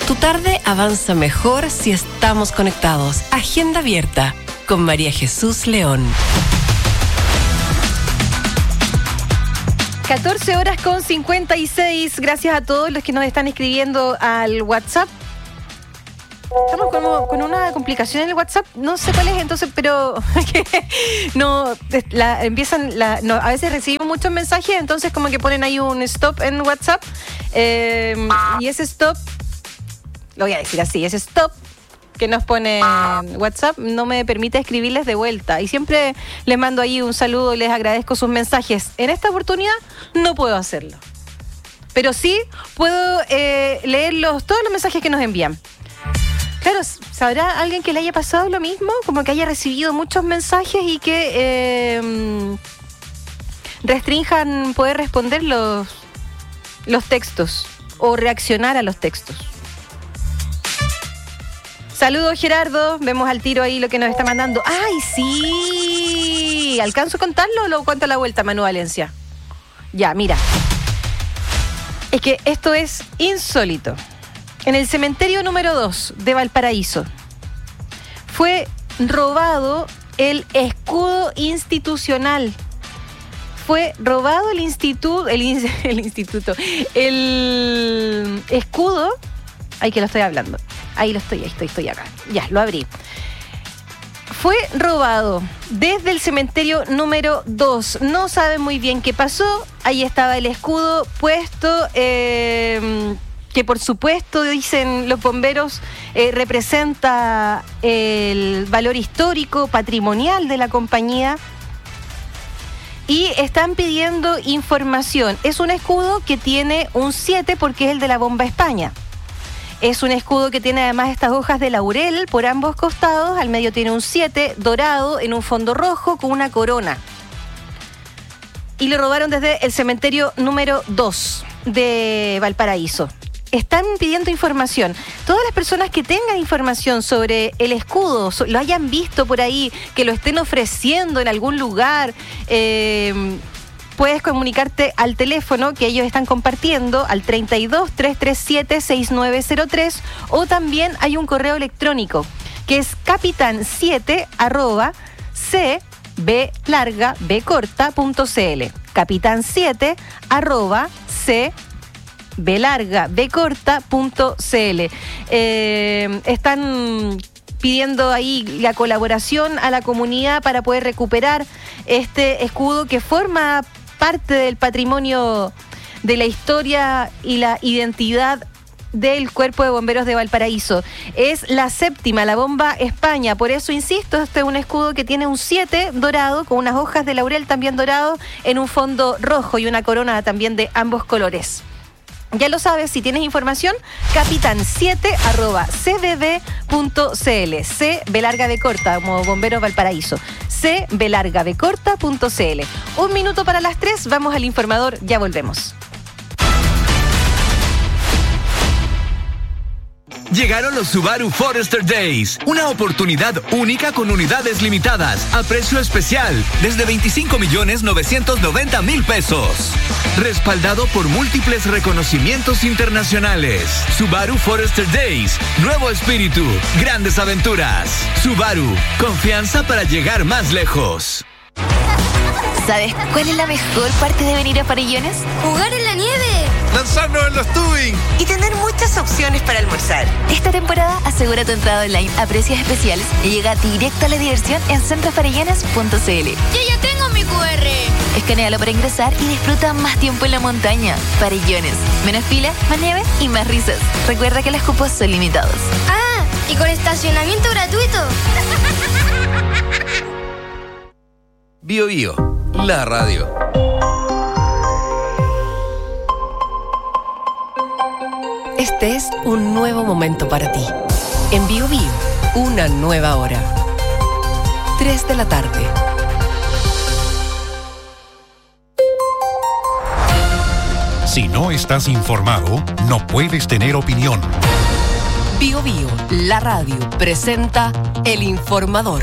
Tu tarde avanza mejor si estamos conectados. Agenda abierta con María Jesús León. 14:56. Gracias a todos los que nos están escribiendo al WhatsApp. Estamos con una complicación en el WhatsApp. No sé cuál es entonces, pero a veces recibimos muchos mensajes, entonces como que ponen ahí un stop en WhatsApp. Y ese stop, lo voy a decir así, ese stop que nos pone WhatsApp no me permite escribirles de vuelta. Y siempre les mando ahí un saludo y les agradezco sus mensajes. En esta oportunidad no puedo hacerlo. Pero sí puedo leer todos los mensajes que nos envían. Claro, ¿sabrá alguien que le haya pasado lo mismo? Como que haya recibido muchos mensajes y que restrinjan poder responder los textos o reaccionar a los textos. Saludos, Gerardo. Vemos al tiro ahí lo que nos está mandando. ¡Ay, sí! ¿Alcanzo a contarlo o lo cuento a la vuelta, Manu Valencia? Ya, mira. Es que esto es insólito. En el cementerio número 2 de Valparaíso fue robado el escudo institucional. Fue robado el escudo. Ahí que lo estoy hablando. Ahí estoy acá. Ya, lo abrí. Fue robado desde el cementerio número 2. No saben muy bien qué pasó. Ahí estaba el escudo puesto, que por supuesto, dicen los bomberos, representa el valor histórico, patrimonial de la compañía. Y están pidiendo información. Es un escudo que tiene un 7 porque es el de la Bomba España. Es un escudo que tiene además estas hojas de laurel por ambos costados. Al medio tiene un 7 dorado en un fondo rojo con una corona. Y lo robaron desde el cementerio número 2 de Valparaíso. Están pidiendo información. Todas las personas que tengan información sobre el escudo, lo hayan visto por ahí, que lo estén ofreciendo en algún lugar, puedes comunicarte al teléfono que ellos están compartiendo, al 32-337-6903, o también hay un correo electrónico que es capitan7@cblargabcorta.cl. capitan7@cblargabcorta.cl. Están pidiendo ahí la colaboración a la comunidad para poder recuperar este escudo que forma parte del patrimonio de la historia y la identidad del Cuerpo de Bomberos de Valparaíso. Es la 7ª, la Bomba España. Por eso, insisto, este es un escudo que tiene un 7 dorado, con unas hojas de laurel también dorado, en un fondo rojo y una corona también de ambos colores. Ya lo sabes, si tienes información, capitan7@cbb.cl. C larga B corta, como Bomberos Valparaíso. cblargabcorta.cl. 1 minuto para las 3, vamos al informador, ya volvemos. Llegaron los Subaru Forester Days, una oportunidad única con unidades limitadas, a precio especial, desde 25.990.000 pesos. Respaldado por múltiples reconocimientos internacionales. Subaru Forester Days, nuevo espíritu, grandes aventuras. Subaru, confianza para llegar más lejos. ¿Sabes cuál es la mejor parte de venir a Farellones? ¡Jugar en la nieve! ¡Lanzarnos en los tubing! Y tener muchas opciones para almorzar. Esta temporada asegura tu entrada online a precios especiales y llega directo a la diversión en centrofarellones.cl. ¡Yo ya tengo mi QR! Escanéalo para ingresar y disfruta más tiempo en la montaña. Farellones. Menos fila, más nieve y más risas. Recuerda que los cupos son limitados. ¡Ah! ¿Y con estacionamiento gratuito? Bio Bio, la radio. Este es un nuevo momento para ti. En Bio Bio, una nueva hora. 3 de la tarde. Si no estás informado, no puedes tener opinión. Bio Bio, la radio, presenta El Informador.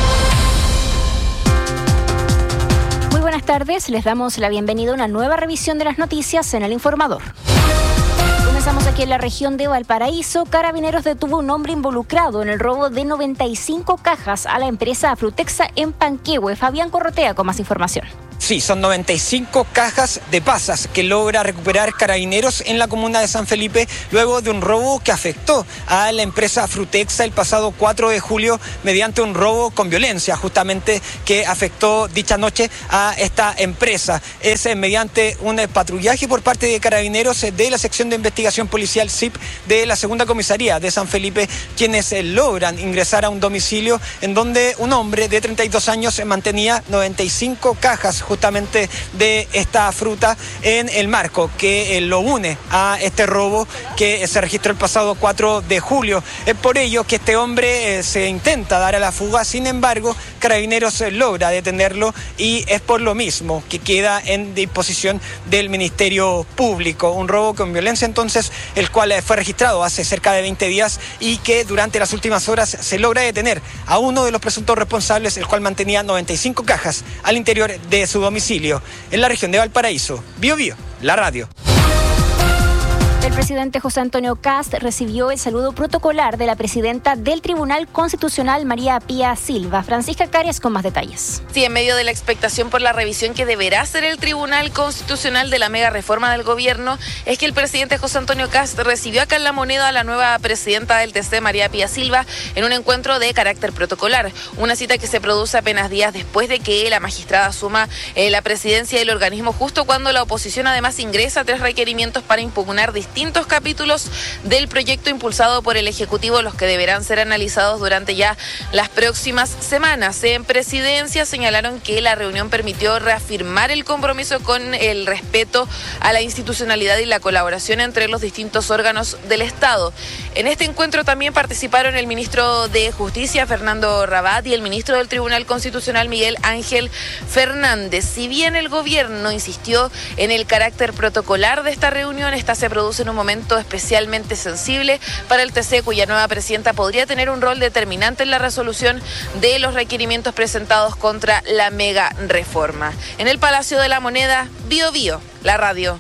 Muy buenas tardes, les damos la bienvenida a una nueva revisión de las noticias en El Informador. Comenzamos aquí en la región de Valparaíso. Carabineros detuvo a un hombre involucrado en el robo de 95 cajas a la empresa Frutexa en Panquehue. Fabián Corrotea con más información. Sí, son 95 cajas de pasas que logra recuperar Carabineros en la comuna de San Felipe luego de un robo que afectó a la empresa Frutexa el pasado 4 de julio mediante un robo con violencia, justamente que afectó dicha noche a esta empresa. Es mediante un patrullaje por parte de Carabineros de la sección de investigación policial SIP de la segunda comisaría de San Felipe quienes logran ingresar a un domicilio en donde un hombre de 32 años mantenía 95 cajas justamente de esta fruta en el marco que lo une a este robo que se registró el pasado 4 de julio. Es por ello que este hombre se intenta dar a la fuga, sin embargo, Carabineros logra detenerlo y es por lo mismo que queda en disposición del Ministerio Público. Un robo con violencia entonces, el cual fue registrado hace cerca de 20 días y que durante las últimas horas se logra detener a uno de los presuntos responsables, el cual mantenía 95 cajas al interior de su domicilio en la región de Valparaíso. Bío Bío, la radio. El presidente José Antonio Kast recibió el saludo protocolar de la presidenta del Tribunal Constitucional, María Pía Silva. Francisca Caries con más detalles. Sí, en medio de la expectación por la revisión que deberá hacer el Tribunal Constitucional de la mega reforma del gobierno, es que el presidente José Antonio Kast recibió acá en La Moneda a la nueva presidenta del TC, María Pía Silva, en un encuentro de carácter protocolar. Una cita que se produce apenas días después de que la magistrada asuma la presidencia del organismo, justo cuando la oposición además ingresa 3 requerimientos para impugnar distintos capítulos del proyecto impulsado por el Ejecutivo, los que deberán ser analizados durante ya las próximas semanas. En presidencia señalaron que la reunión permitió reafirmar el compromiso con el respeto a la institucionalidad y la colaboración entre los distintos órganos del Estado. En este encuentro también participaron el ministro de Justicia, Fernando Rabat, y el ministro del Tribunal Constitucional, Miguel Ángel Fernández. Si bien el gobierno insistió en el carácter protocolar de esta reunión, esta se produce en un momento especialmente sensible para el TC, cuya nueva presidenta podría tener un rol determinante en la resolución de los requerimientos presentados contra la mega reforma. En el Palacio de la Moneda, Bío Bío, la radio.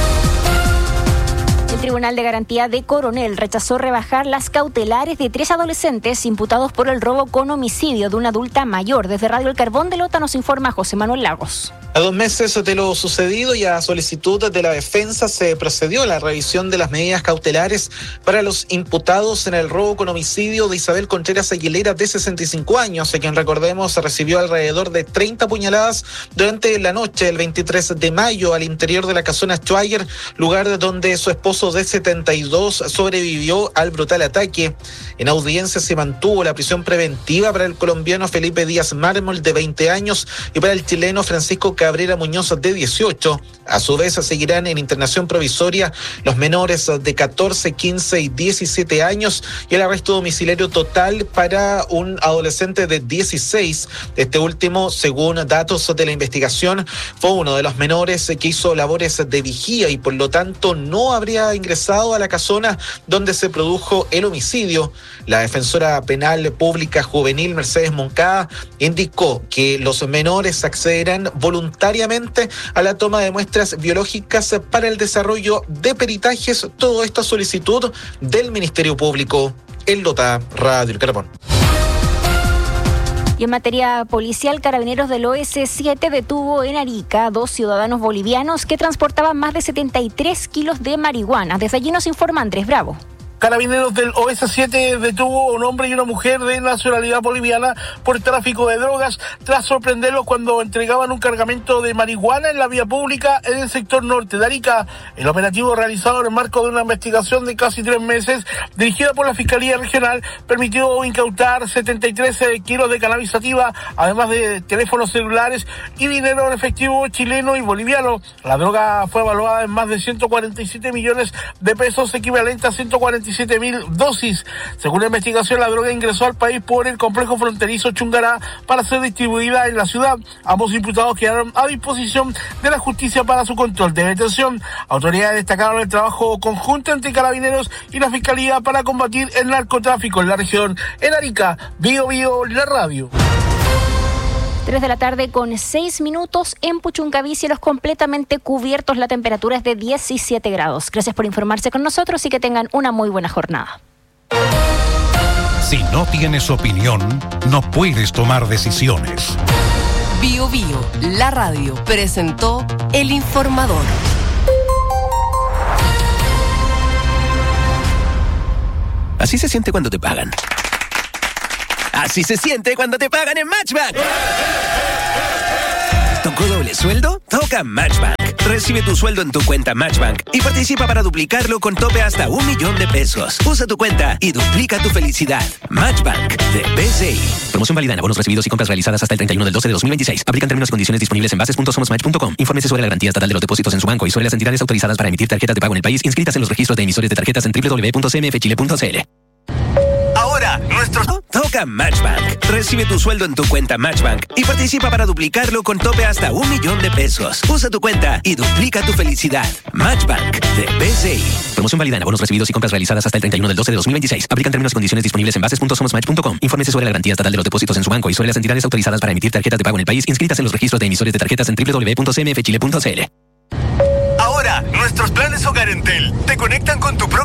El Tribunal de Garantía de Coronel rechazó rebajar las cautelares de 3 adolescentes imputados por el robo con homicidio de una adulta mayor. Desde Radio El Carbón de Lota nos informa José Manuel Lagos. A 2 meses de lo sucedido y a solicitud de la defensa se procedió a la revisión de las medidas cautelares para los imputados en el robo con homicidio de Isabel Contreras Aguilera, de 65 años, a quien, recordemos, recibió alrededor de 30 puñaladas durante la noche del 23 de mayo al interior de la casona Schweiger, lugar donde su esposo de 72 sobrevivió al brutal ataque. En audiencia se mantuvo la prisión preventiva para el colombiano Felipe Díaz Mármol, de 20 años, y para el chileno Francisco Cabrera Muñoz, de 18. A su vez, seguirán en internación provisoria los menores de 14, 15 y 17 años y el arresto domiciliario total para un adolescente de 16. Este último, según datos de la investigación, fue uno de los menores que hizo labores de vigía y por lo tanto no habría ingresado a la casona donde se produjo el homicidio. La defensora penal pública juvenil Mercedes Moncada indicó que los menores accederán voluntariamente a la toma de muestras biológicas para el desarrollo de peritajes. Todo esto a solicitud del Ministerio Público. En Lota, Radio El Carbón. Y en materia policial, Carabineros del OS7 detuvo en Arica a 2 ciudadanos bolivianos que transportaban más de 73 kilos de marihuana. Desde allí nos informa Andrés Bravo. Carabineros del OS7 detuvo a un hombre y una mujer de nacionalidad boliviana por tráfico de drogas tras sorprenderlos cuando entregaban un cargamento de marihuana en la vía pública en el sector norte de Arica. El operativo, realizado en el marco de una investigación de casi 3 meses dirigida por la Fiscalía Regional, permitió incautar 73 kilos de cannabis sativa, además de teléfonos celulares y dinero en efectivo chileno y boliviano. La droga fue evaluada en más de 147 millones de pesos, equivalente a 147.000 dosis. Según la investigación, la droga ingresó al país por el complejo fronterizo Chungará para ser distribuida en la ciudad. Ambos imputados quedaron a disposición de la justicia para su control de detención. Autoridades destacaron el trabajo conjunto entre Carabineros y la Fiscalía para combatir el narcotráfico en la región. En Arica, Bío Bío, la radio. 3 de la tarde con 6 minutos en Puchuncaví, cielos completamente cubiertos, la temperatura es de 17 grados. Gracias por informarse con nosotros y que tengan una muy buena jornada. Si no tienes opinión, no puedes tomar decisiones. Bio Bio, la radio, presentó El Informador. Así se siente cuando te pagan. Así se siente cuando te pagan en Matchbank. ¿Tocó doble sueldo? Toca Matchbank. Recibe tu sueldo en tu cuenta Matchbank y participa para duplicarlo con tope hasta 1 millón de pesos. Usa tu cuenta y duplica tu felicidad. Matchbank de BCI. Promoción válida en abonos recibidos y compras realizadas hasta el 31 del 12 de 2026. Aplican términos y condiciones disponibles en bases.somosmatch.com. Infórmese sobre la garantía estatal de los depósitos en su banco y sobre las entidades autorizadas para emitir tarjetas de pago en el país inscritas en los registros de emisores de tarjetas en www.cmfchile.cl. Ahora, toca Matchbank. Recibe tu sueldo en tu cuenta Matchbank y participa para duplicarlo con tope hasta 1 millón de pesos. Usa tu cuenta y duplica tu felicidad. Matchbank de BCI. Promoción válida en abonos recibidos y compras realizadas hasta el 31 del 12 de 2026. Aplican términos y condiciones disponibles en bases.somosmatch.com. Infórmese sobre la garantía estatal de los depósitos en su banco y sobre las entidades autorizadas para emitir tarjetas de pago en el país inscritas en los registros de emisores de tarjetas en www.cmfchile.cl. Ahora, nuestros planes Hogar Entel te conectan con tu próximo